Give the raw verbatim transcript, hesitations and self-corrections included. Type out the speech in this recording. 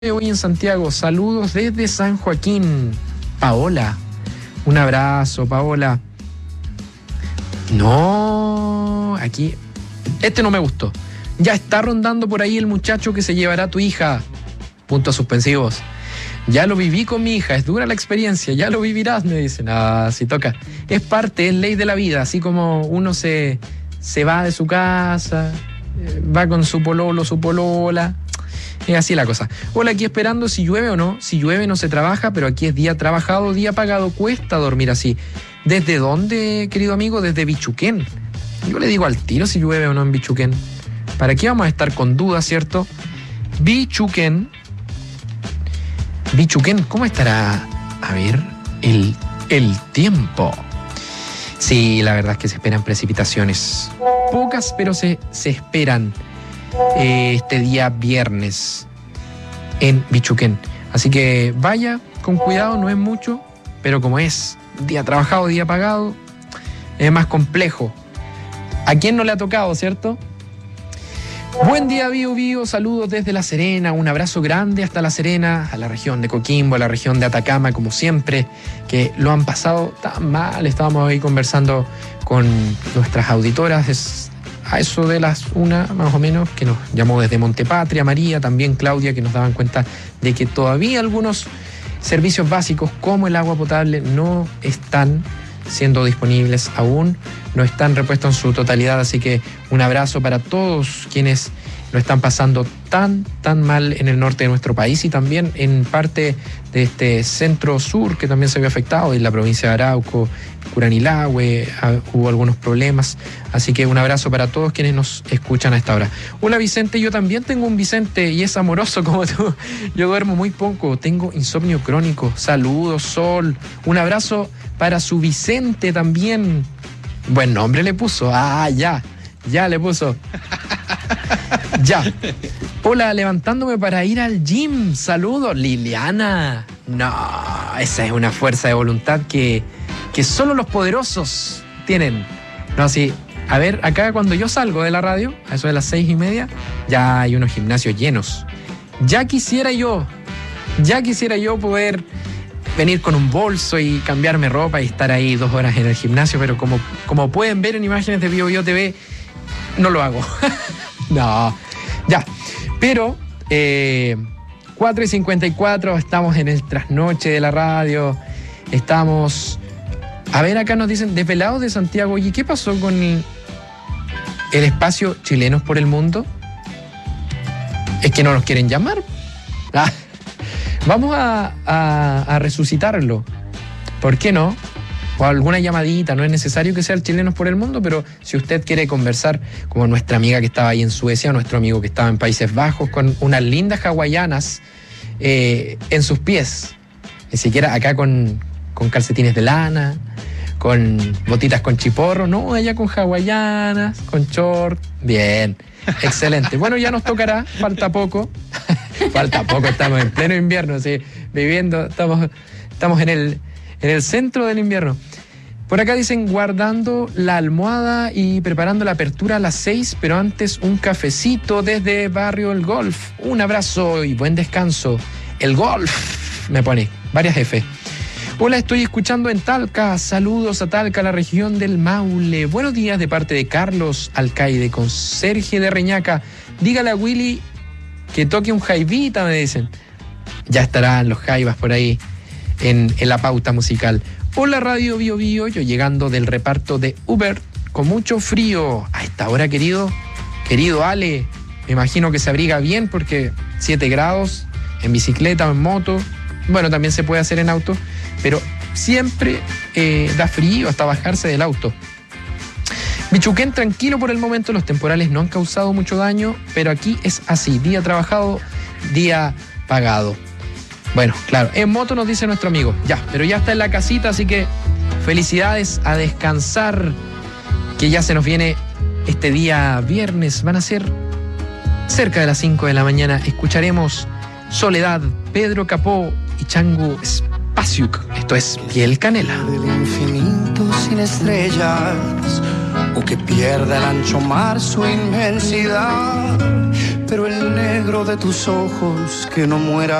Hoy en Santiago, saludos desde San Joaquín. Paola, un abrazo, Paola. No, aquí, este no me gustó. Ya está rondando por ahí el muchacho que se llevará a tu hija. Puntos suspensivos. Ya lo viví con mi hija, es dura la experiencia, ya lo vivirás, me dicen. Ah, si toca. Es parte, es ley de la vida, así como uno se, se va de su casa, va con su pololo, su polola. Es así la cosa. Hola, aquí esperando si llueve o no. Si llueve no se trabaja, pero aquí es día trabajado, día pagado. Cuesta dormir así. ¿Desde dónde, querido amigo? Desde Bichuquén. Yo le digo al tiro si llueve o no en Bichuquén. ¿Para qué vamos a estar con dudas, cierto? Bichuquén. Bichuquén, ¿cómo estará? A ver, el, el tiempo. Sí, la verdad es que se esperan precipitaciones. Pocas, pero se, se esperan. Este día viernes en Bichuquén. Así que vaya con cuidado, no es mucho, pero como es día trabajado, día pagado, es más complejo. ¿A quién no le ha tocado, cierto? Buen día, Bio Bio, saludos desde La Serena, un abrazo grande hasta La Serena, a la región de Coquimbo, a la región de Atacama, como siempre, que lo han pasado tan mal. Estábamos ahí conversando con nuestras auditoras, es a eso de las una más o menos, que nos llamó desde Montepatria, María, también Claudia, que nos daban cuenta de que todavía algunos servicios básicos como el agua potable no están siendo disponibles aún, no están repuestos en su totalidad, así que un abrazo para todos quienes lo están pasando tan, tan mal en el norte de nuestro país y también en parte de este centro sur que también se vio afectado, en la provincia de Arauco, Curanilahue, hubo algunos problemas, así que un abrazo para todos quienes nos escuchan a esta hora. Hola Vicente, yo también tengo un Vicente y es amoroso como tú, yo duermo muy poco, tengo insomnio crónico, saludos Sol, un abrazo para su Vicente también, buen nombre le puso, ah ya, ya le puso. Ya. Hola, levantándome para ir al gym. Saludos, Liliana. No, esa es una fuerza de voluntad que, que solo los poderosos tienen. No, sí. A ver, acá cuando yo salgo de la radio, a eso de las seis y media, ya hay unos gimnasios llenos. Ya quisiera yo, ya quisiera yo poder venir con un bolso y cambiarme ropa y estar ahí dos horas en el gimnasio, pero como, como pueden ver en imágenes de Bio Bio T V, no lo hago. No, ya. Pero, eh, cuatro y cincuenta y cuatro, estamos en el trasnoche de la radio. Estamos. A ver, acá nos dicen, desvelados de Santiago. Oye, ¿qué pasó con el, el espacio Chilenos por el Mundo? Es que no nos quieren llamar. Ah, vamos a, a, a resucitarlo. ¿Por qué no? O alguna llamadita, no es necesario que sea el Chilenos por el Mundo, pero si usted quiere conversar como nuestra amiga que estaba ahí en Suecia, o nuestro amigo que estaba en Países Bajos, con unas lindas hawaianas eh, en sus pies, ni siquiera acá con, con calcetines de lana, con botitas con chiporro, no, allá con hawaianas, con short, bien, excelente. Bueno, ya nos tocará, falta poco, falta poco, estamos en pleno invierno, sí, viviendo, estamos, estamos en el... en el centro del invierno. Por acá dicen, guardando la almohada y preparando la apertura a las seis, pero antes un cafecito desde Barrio El Golf. Un abrazo y buen descanso. El Golf, me pone, varias F. Hola, estoy escuchando en Talca. Saludos a Talca, la región del Maule. Buenos días de parte de Carlos Alcaide, conserje de Reñaca. Dígale a Willy que toque un jaivita, me dicen. Ya estarán los jaivas por ahí En, en la pauta musical. Hola Radio Bio Bio, yo llegando del reparto de Uber con mucho frío. A esta hora, querido, querido Ale, me imagino que se abriga bien porque siete grados en bicicleta o en moto, bueno, también se puede hacer en auto, pero siempre eh, da frío hasta bajarse del auto. Bichuquén tranquilo por el momento, los temporales no han causado mucho daño, pero aquí es así, día trabajado, día pagado. Bueno, claro, en moto nos dice nuestro amigo, ya, pero ya está en la casita, así que felicidades, a descansar, que ya se nos viene este día viernes, van a ser cerca de las cinco de la mañana, escucharemos Soledad, Pedro Capó y Chango Spasiuk, esto es Piel Canela. Del infinito sin estrellas, o que pierda el ancho mar su inmensidad, pero el negro negro de tus ojos, que no muera